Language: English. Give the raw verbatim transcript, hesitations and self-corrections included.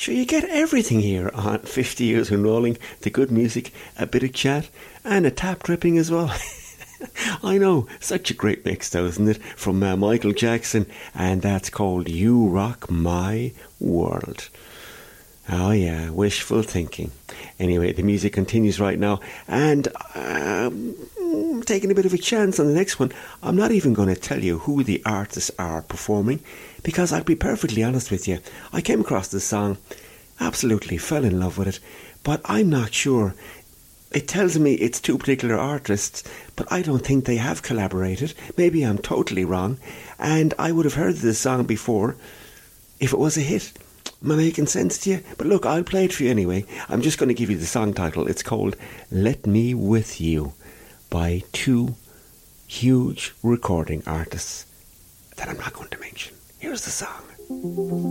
Sure, you get everything here on fifty Years and Rolling. The good music, a bit of chat, and a tap dripping as well. I know, such a great mix though, isn't it? From uh, Michael Jackson, and that's called You Rock My World. Oh yeah, wishful thinking. Anyway, the music continues right now, and um, taking a bit of a chance on the next one. I'm not even going to tell you who the artists are performing, because I'll be perfectly honest with you. I came across this song, absolutely fell in love with it, but I'm not sure. It tells me it's two particular artists, but I don't think they have collaborated. Maybe I'm totally wrong, and I would have heard this song before if it was a hit. Am I making sense to you? But look, I'll play it for you anyway. I'm just going to give you the song title. It's called Let Me With You by two huge recording artists that I'm not going to mention. Here's the song.